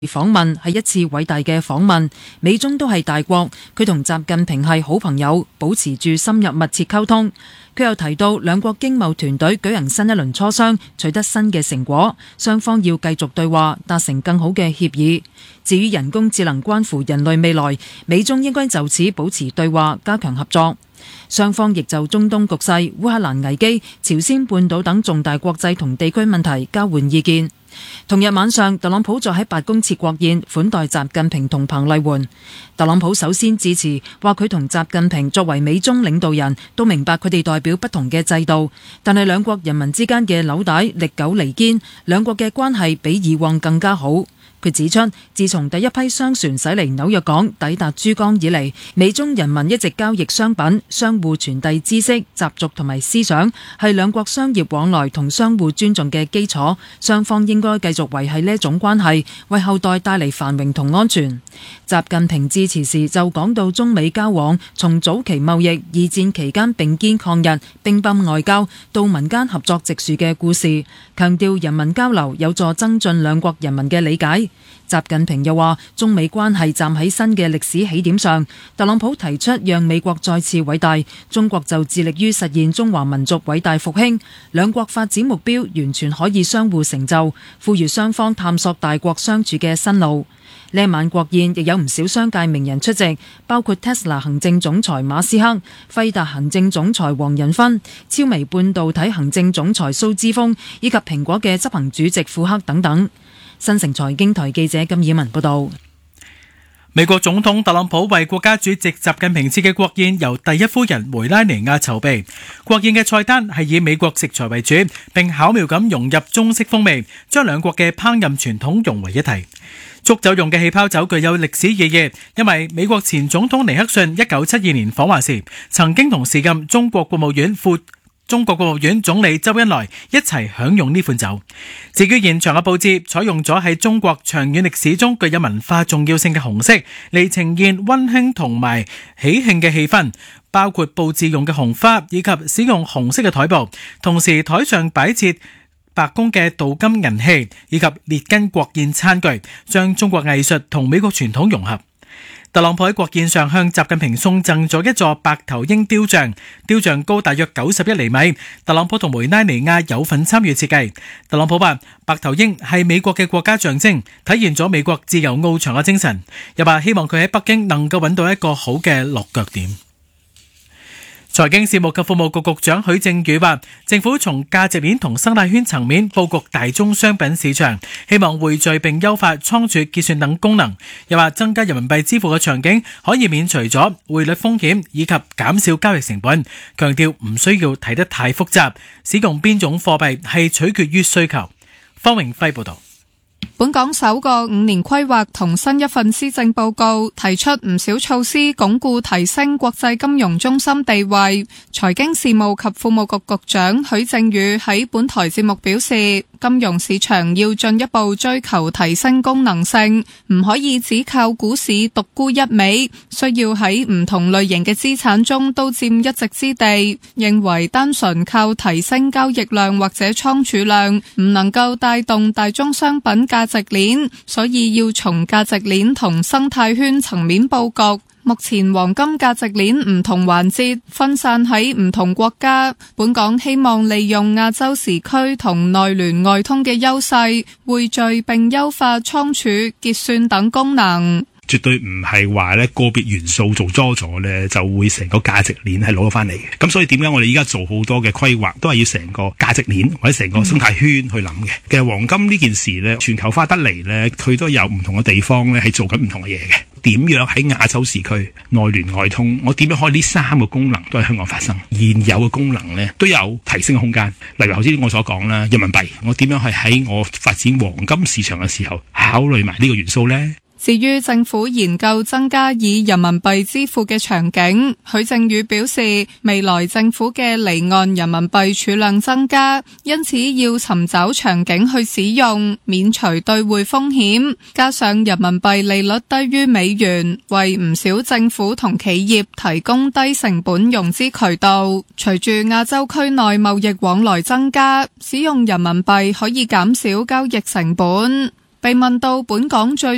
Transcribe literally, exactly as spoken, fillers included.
訪問係一次偉大嘅訪問，美中都係大國，佢同習近平係好朋友，保持住深入密切溝通。佢又提到兩國經貿團隊舉行新一輪磋商，取得新嘅成果，雙方要繼續對話，達成更好嘅協議。至於人工智能關乎人類未來，美中應該就此保持對話，加強合作。雙方亦就中東局勢、烏克蘭危機、朝鮮半島等重大國際同地區問題交換意見。同日晚上，特朗普再喺白宮設國宴款待習近平同彭麗媛。特朗普首先致辭，話佢同習近平作為美中領導人，都明白佢哋代表不同嘅制度，但係兩國人民之間嘅紐帶歷久彌堅，兩國嘅關係比以往更加好。佢指出，自從第一批商船駛離紐約港抵達珠江以嚟，美中人民一直交易商品，相互傳遞知識、習俗同埋思想，係兩國商業往來同相互尊重嘅基礎。雙方應該繼續維繫呢一種關係，為後代帶嚟繁榮同安全。習近平致辭時就講到中美交往從早期貿易、二戰期間並肩抗日、乒乓外交到民間合作植樹嘅故事，強調人民交流有助增進兩國人民嘅理解。習近平又話，中美關係站喺新嘅歷史起點上。特朗普提出讓美國再次偉大，中國就致力於實現中華民族偉大復興，兩國發展目標完全可以相互成就，呼籲雙方探索大國相處嘅新路。呢晚國宴亦有唔少商界名人出席，包括 Tesla 行政總裁馬斯克、輝達行政總裁黃仁勳、超微半導體行政總裁蘇之峰，以及蘋果嘅執行主席庫克等等。新城財經台記者金以文報道。 美國總統特朗普為國家主席習近平設嘅國宴由第一夫人梅拉尼亞籌備。國宴嘅菜單係以美國食材為主，並巧妙咁融入中式風味，將兩國嘅烹飪傳統融為一體。祝酒用嘅氣泡酒具有歷史意義，因為美國前總統尼克遜一九七二年訪華時，曾經同時任中國國務院副中國國務院總理周恩來一齊享用呢款酒。至於現場嘅佈置，採用咗喺中國長遠歷史中具有文化重要性嘅紅色，嚟呈現溫馨同埋喜慶嘅氣氛，包括佈置用嘅紅花以及使用紅色嘅台布，同時台上擺設白宮嘅鍍金銀器以及列根國宴餐具，將中國藝術同美國傳統融合。特朗普喺國宴上向習近平送贈咗一座白頭鷹雕像，雕像高大約九十一厘米。特朗普同梅拉尼亞有份參與設計。特朗普話，白頭鷹係美國嘅國家象徵，體現咗美國自由翱翔嘅精神。又話希望佢喺北京能夠揾到一個好嘅落腳點。財經事務及庫務局局長許正宇話，政府從價值鏈同生態圈層面佈局大宗商品市場，希望匯聚並優化倉儲結算等功能。又話增加人民幣支付嘅場景可以免除咗匯率風險以及減少交易成本，強調唔需要睇得太複雜，使用邊種貨幣係取決於需求。方榮輝報道。 本港首個五年規劃同新一份施政報告提出唔少措施，鞏固提升國際金融中心地位。財經事務及庫務局局長許正宇喺本台節目表示，金融市場要進一步追求提升功能性，唔可以只靠股市獨沽一味，需要喺唔同類型嘅資產中都佔一席之地。認為單純靠提升交易量或者倉儲量，唔能夠帶動大宗商品價值鏈，所以要從價值鏈同生態圈層面佈局。目前黃金價值鏈唔同環節分散喺唔同國家，本港希望利用亞洲時區同內聯外通嘅優勢，匯聚並優化倉儲、結算等功能。 絕對唔係話咧個別元素做多咗咧，就會成個價值鏈係攞咗翻嚟嘅。咁所以點解我哋依家做好多嘅規劃，都係要成個價值鏈或者成個生態圈去諗嘅。嗯、其實黃金呢件事咧，全球化得嚟咧，佢都有唔同嘅地方咧係做緊唔同嘅嘢嘅。點樣喺亞洲時區內聯外通，我點樣可以呢三個功能都喺香港發生？現有嘅功能咧都有提升嘅空間。例如頭先我所講啦，人民幣，我點樣係喺我發展黃金市場嘅時候考慮埋呢個元素呢？ 至於政府研究增加以人民幣支付嘅場景，許正宇表示，未來政府嘅離岸人民幣儲量增加，因此要尋找場景去使用，免除兌匯風險。加上人民幣利率低於美元，為唔少政府同企業提供低成本融資渠道。隨住亞洲區內貿易往來增加，使用人民幣可以減少交易成本。被問到本港最